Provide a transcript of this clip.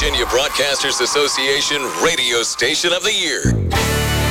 Virginia Broadcasters Association Radio Station of the Year.